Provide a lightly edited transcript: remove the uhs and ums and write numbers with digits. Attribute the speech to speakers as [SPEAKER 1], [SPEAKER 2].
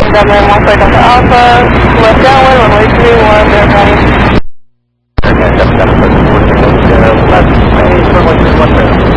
[SPEAKER 1] Dublin 14 Delta Alpha, left downwind, runway 31, verifying.
[SPEAKER 2] Okay, that's 14 left, runway 31.